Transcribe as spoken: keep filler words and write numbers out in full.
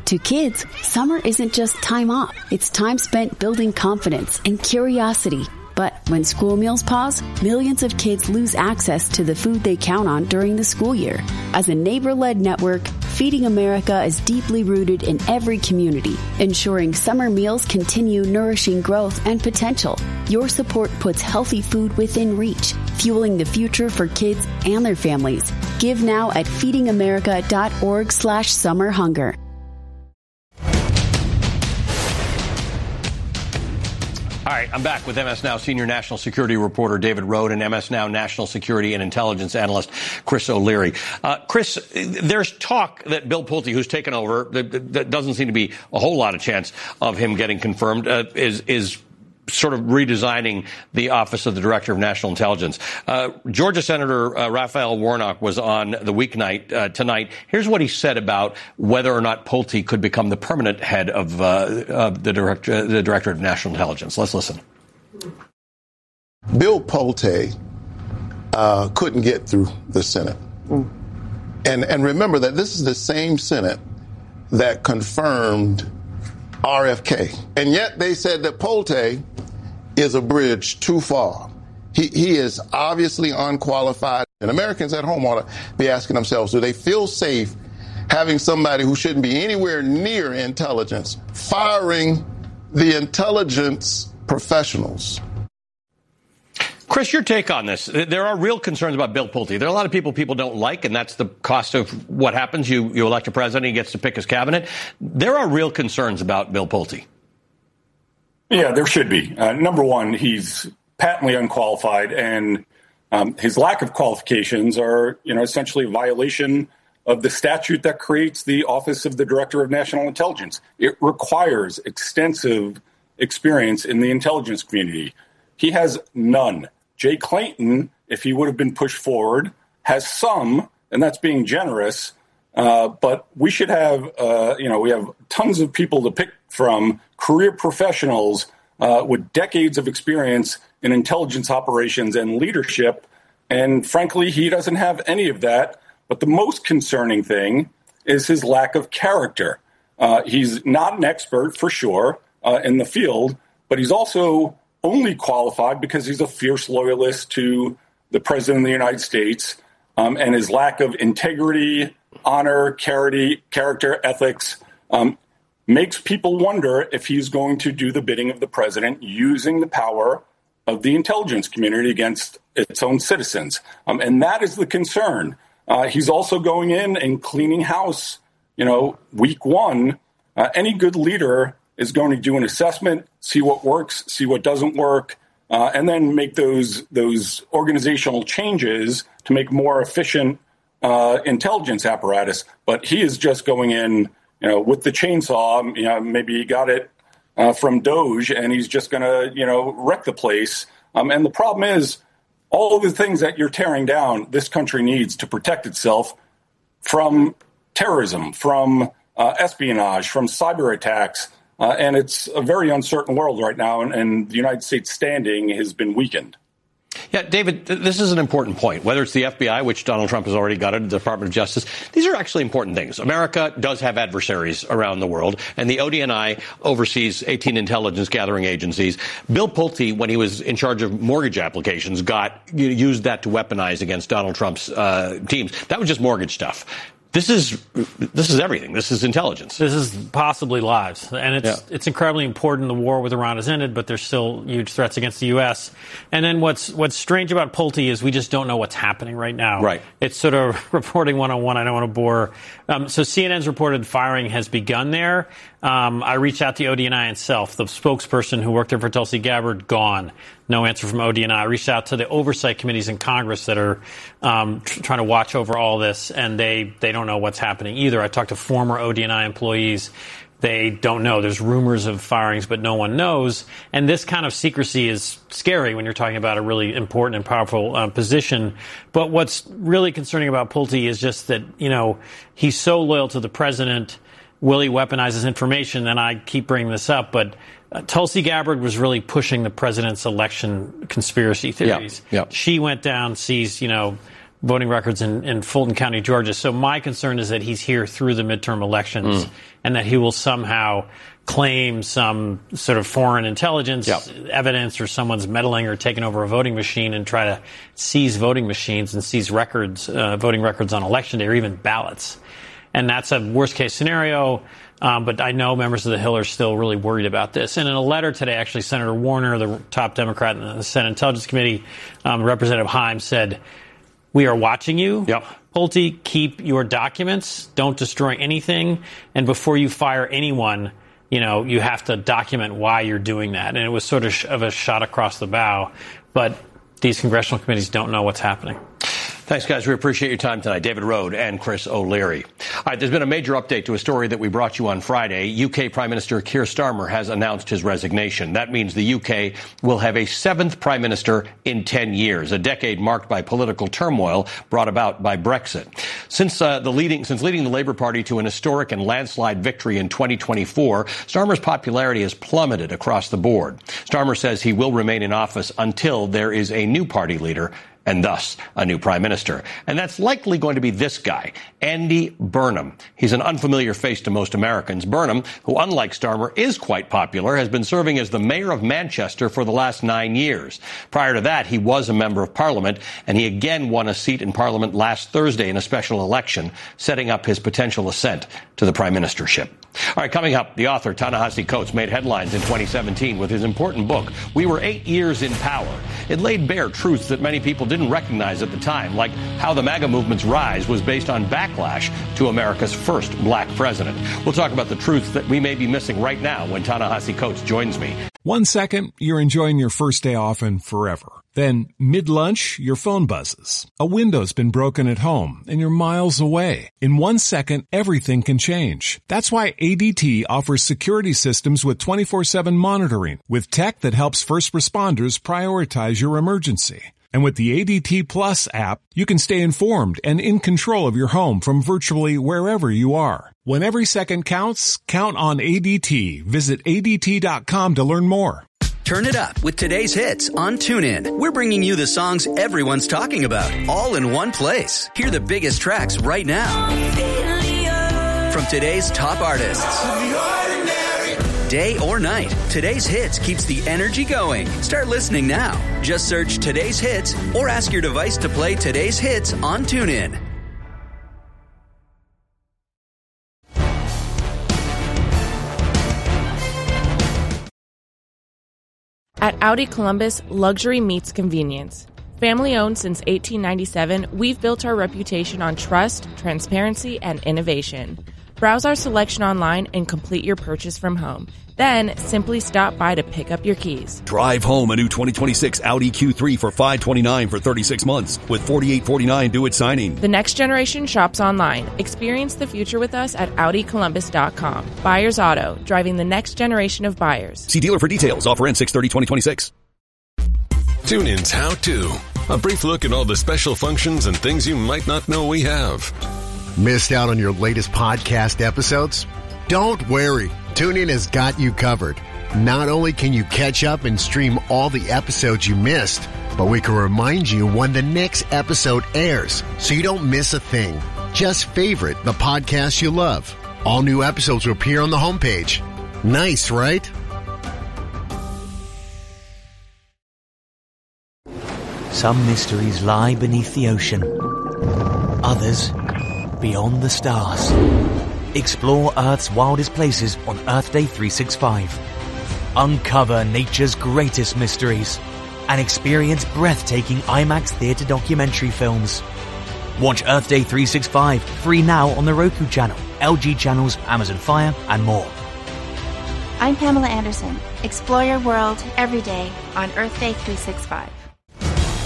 To kids, summer isn't just time off. It's time spent building confidence and curiosity. But when school meals pause, millions of kids lose access to the food they count on during the school year. As a neighbor-led network, Feeding America is deeply rooted in every community, ensuring summer meals continue nourishing growth and potential. Your support puts healthy food within reach, fueling the future for kids and their families. Give now at feedingamerica.org slash summer hunger. All right, I'm back with M S Now senior national security reporter David Rohde and M S Now national security and intelligence analyst Chris O'Leary. Uh, Chris, there's talk that Bill Pulte, who's taken over, that doesn't seem to be a whole lot of chance of him getting confirmed, uh, is is sort of redesigning the Office of the Director of National Intelligence. Uh, Georgia Senator uh, Raphael Warnock was on the weeknight uh, tonight. Here's what he said about whether or not Pulte could become the permanent head of, uh, of the, director, the Director of National Intelligence. Let's listen. Bill Pulte uh, couldn't get through the Senate. Mm. And, and remember that this is the same Senate that confirmed R F K. And yet they said that Pulte is a bridge too far. He, he is obviously unqualified. And Americans at home ought to be asking themselves, do they feel safe having somebody who shouldn't be anywhere near intelligence firing the intelligence professionals? Chris, your take on this. There are real concerns about Bill Pulte. There are a lot of people people don't like, and that's the cost of what happens. You, you elect a president, he gets to pick his cabinet. There are real concerns about Bill Pulte. Yeah, there should be. Uh, number one, he's patently unqualified, and um, his lack of qualifications are, you know, essentially a violation of the statute that creates the Office of the Director of National Intelligence. It requires extensive experience in the intelligence community. He has none. Jay Clayton, if he would have been pushed forward, has some, and that's being generous. Uh, but we should have, uh, you know, we have tons of people to pick from, career professionals uh, with decades of experience in intelligence operations and leadership. And frankly, he doesn't have any of that. But the most concerning thing is his lack of character. Uh, he's not an expert, for sure, uh, in the field, but he's also only qualified because he's a fierce loyalist to the president of the United States, um, and his lack of integrity, honor, charity, character, ethics um, makes people wonder if he's going to do the bidding of the president using the power of the intelligence community against its own citizens. Um, and that is the concern. Uh, he's also going in and cleaning house, you know, week one. Uh, any good leader is going to do an assessment, see what works, see what doesn't work, uh, and then make those those organizational changes to make more efficient uh, intelligence apparatus. But he is just going in, you know, with the chainsaw. You know, maybe he got it uh, from Doge, and he's just going to, you know, wreck the place. Um, and the problem is, all of the things that you're tearing down, this country needs to protect itself from terrorism, from uh, espionage, from cyber attacks. Uh, and it's a very uncertain world right now, and, and the United States standing has been weakened. Yeah, David, this is an important point. Whether it's the F B I, which Donald Trump has already gutted, the Department of Justice, these are actually important things. America does have adversaries around the world, and the O D N I oversees eighteen intelligence gathering agencies. Bill Pulte, when he was in charge of mortgage applications, got used that to weaponize against Donald Trump's uh, teams. That was just mortgage stuff. This is this is everything. This is intelligence. This is possibly lives. And it's yeah. it's incredibly important the war with Iran has ended, but there's still huge threats against the U S. And then what's what's strange about Pulte is we just don't know what's happening right now. Right. It's sort of reporting one-on-one. I don't want to bore. Um, so C N N's reported firing has begun there. Um, I reached out to O D N I itself. The spokesperson who worked there for Tulsi Gabbard, gone. No answer from O D N I. I reached out to the oversight committees in Congress that are um, tr- trying to watch over all this, and they, they don't know what's happening either. I talked to former O D N I employees. They don't know. There's rumors of firings, but no one knows. And this kind of secrecy is scary when you're talking about a really important and powerful uh, position. But what's really concerning about Pulte is just that, you know, he's so loyal to the president. Will he weaponize his information? And I keep bringing this up, but uh, Tulsi Gabbard was really pushing the president's election conspiracy theories. Yeah, yeah. She went down, sees, you know, voting records in, in Fulton County, Georgia. So my concern is that he's here through the midterm elections mm. and that he will somehow claim some sort of foreign intelligence yep. evidence or someone's meddling or taking over a voting machine and try to seize voting machines and seize records, uh, voting records on election day or even ballots. And that's a worst-case scenario. Um, but I know members of the Hill are still really worried about this. And in a letter today, actually, Senator Warner, the top Democrat in the Senate Intelligence Committee, um, Representative Himes said, "We are watching you. Yep. Pulte, keep your documents. Don't destroy anything. And before you fire anyone, you know, you have to document why you're doing that." And it was sort of, sh- of a shot across the bow. But these congressional committees don't know what's happening. Thanks, guys. We appreciate your time tonight. David Rode and Chris O'Leary. All right, there's been a major update to a story that we brought you on Friday. U K Prime Minister Keir Starmer has announced his resignation. That means the U K will have a seventh Prime Minister in ten years, a decade marked by political turmoil brought about by Brexit. Since uh, the leading, since leading the Labour Party to an historic and landslide victory in twenty twenty-four, Starmer's popularity has plummeted across the board. Starmer says he will remain in office until there is a new party leader and thus a new prime minister. And that's likely going to be this guy, Andy Burnham. He's an unfamiliar face to most Americans. Burnham, who unlike Starmer is quite popular, has been serving as the mayor of Manchester for the last nine years. Prior to that, he was a member of parliament, and he again won a seat in parliament last Thursday in a special election, setting up his potential ascent to the prime ministership. All right, coming up, the author Ta-Nehisi Coates made headlines in twenty seventeen with his important book, We Were Eight Years in Power. It laid bare truths that many people didn't recognize at the time, like how the MAGA movement's rise was based on backlash to America's first black president. We'll talk about the truths that we may be missing right now when Ta-Nehisi Coates joins me. One second, you're enjoying your first day off and forever. Then, mid-lunch, your phone buzzes. A window's been broken at home, and you're miles away. In one second, everything can change. That's why A D T offers security systems with twenty-four seven monitoring, with tech that helps first responders prioritize your emergency. And with the A D T Plus app, you can stay informed and in control of your home from virtually wherever you are. When every second counts, count on A D T. Visit A D T dot com to learn more. Turn it up with today's hits on TuneIn. We're bringing you the songs everyone's talking about, all in one place. Hear the biggest tracks right now from today's top artists. Day or night, today's hits keeps the energy going. Start listening now. Just search Today's Hits or ask your device to play Today's Hits on TuneIn. At Audi Columbus, luxury meets convenience. Family owned since eighteen ninety-seven, we've built our reputation on trust, transparency, and innovation. Browse our selection online and complete your purchase from home. Then, simply stop by to pick up your keys. Drive home a new twenty twenty-six Audi Q three for five hundred twenty-nine dollars for thirty-six months with forty-eight forty-nine due at signing. The next generation shops online. Experience the future with us at Audi Columbus dot com. Buyers Auto, driving the next generation of buyers. See dealer for details. Offer ends six thirty twenty twenty-six. TuneIn's How To. A brief look at all the special functions and things you might not know we have. Missed out on your latest podcast episodes? Don't worry. TuneIn has got you covered. Not only can you catch up and stream all the episodes you missed, but we can remind you when the next episode airs so you don't miss a thing. Just favorite the podcast you love. All new episodes will appear on the homepage. Nice, right? Some mysteries lie beneath the ocean. Others beyond the stars. Explore Earth's wildest places on Earth Day three sixty-five. Uncover nature's greatest mysteries and experience breathtaking IMAX theater documentary films. Watch Earth Day three sixty-five free now on the Roku channel, L G channels, Amazon Fire, and more. I'm Pamela Anderson. Explore your world every day on Earth Day three sixty-five.